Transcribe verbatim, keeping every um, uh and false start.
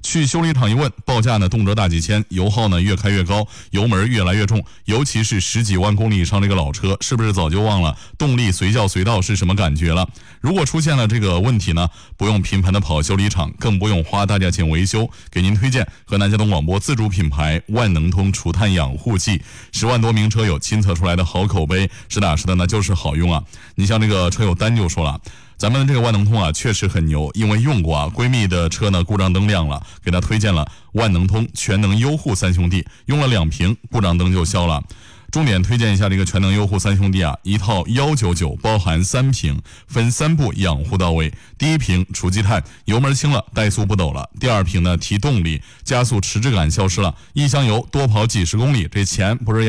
去修理厂一问，报价呢动辄大几千，油耗呢越开越高，油门越来越重，尤其是十几万公里以上这个老车，是不是早就忘了动力随叫随到是什么感觉了？如果出现了这个问题呢，不用频繁的跑修理厂，更不用花大价钱维修，给您推荐河南交通广播自主品牌万能通除碳养护剂，十万多名车友亲测出来的好口碑，实打实的呢就是好用啊！你像这个车友丹就说了，咱们这个万能通啊确实很牛，因为用过啊，闺蜜的车呢故障灯亮了，给她推荐了万能通全能优护三兄弟，用了两瓶故障灯就消了。重点推荐一下这个全能优护三兄弟啊，一套一百九十九包含三瓶，分三步养护到位。第一瓶除积碳，油门轻了，怠速不抖了；第二瓶呢提动力，加速迟滞感消失了，一箱油多跑几十公里，这钱不是也